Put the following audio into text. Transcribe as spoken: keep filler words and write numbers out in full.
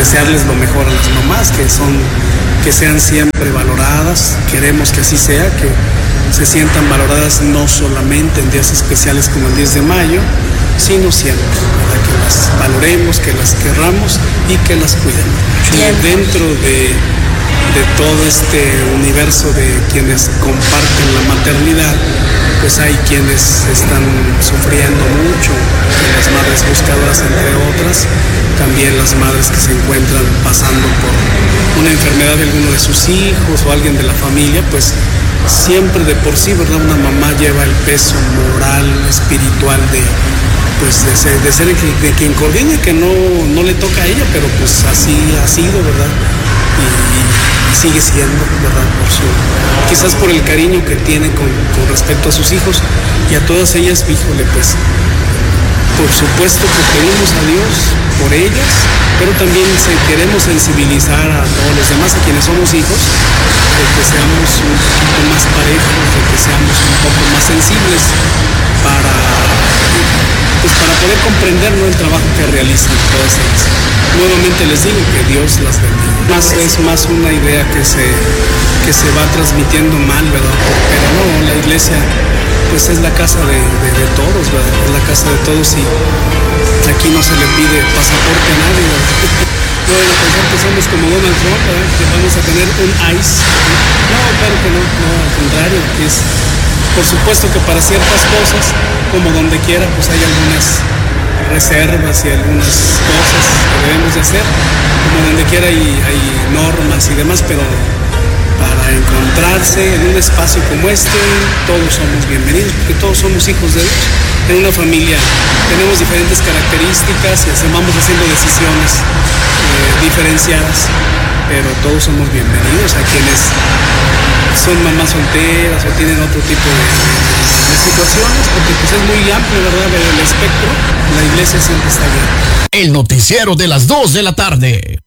desearles lo mejor a las mamás, que son, que sean siempre valoradas. Queremos que así sea, que se sientan valoradas no solamente en días especiales como el diez de mayo, sino siempre, para que las valoremos, que las querramos y que las cuidemos. Y dentro de, de todo este universo de quienes comparten la maternidad, pues hay quienes están sufriendo mucho, las madres buscadoras entre otras, también las madres que se encuentran pasando por una enfermedad de alguno de sus hijos o alguien de la familia, pues siempre de por sí, ¿verdad? Una mamá lleva el peso moral, espiritual de, pues de ser, de, ser, de quien coordina, que no, no le toca a ella, pero pues así ha sido, ¿verdad? Y, y sigue siendo, ¿verdad? Por su, quizás por el cariño que tiene con, con respecto a sus hijos y a todas ellas, híjole, pues por supuesto que pedimos a Dios por ellas, pero también se, queremos sensibilizar a todos los demás, a quienes somos hijos, de que seamos un poquito más parejos, de que seamos un poco más sensibles para, pues para poder comprender, ¿no?, el trabajo que realizan todas ellas. Nuevamente les digo que Dios las bendiga. Más, es más una idea que se, que se va transmitiendo mal, ¿verdad? Pero no, la iglesia pues es la casa de, de, de todos, ¿verdad? Es la casa de todos y aquí no se le pide pasaporte a nadie, ¿verdad? No vayan a pensar que somos como Donald Trump, ¿verdad? Que vamos a tener un ICE. No, claro que no, no, al contrario. Es, por supuesto que para ciertas cosas, como donde quiera, pues hay algunas reservas y algunas cosas que debemos de hacer. Como donde quiera hay, hay normas y demás, pero para encontrarse en un espacio como este, todos somos bienvenidos, porque todos somos hijos de Dios. En una familia tenemos diferentes características y vamos haciendo decisiones eh, diferenciadas, pero todos somos bienvenidos. A quienes son mamás solteras o tienen otro tipo de, de situaciones, porque pues es muy amplio, ¿verdad?, el espectro. La iglesia siempre está bien. El noticiero de las dos de la tarde.